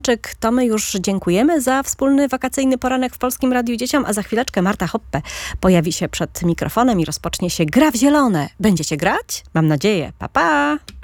To my już dziękujemy za wspólny wakacyjny poranek w Polskim Radiu Dzieciom, a za chwileczkę Marta Hoppe pojawi się przed mikrofonem i rozpocznie się Gra w zielone. Będziecie grać? Mam nadzieję. Pa, pa!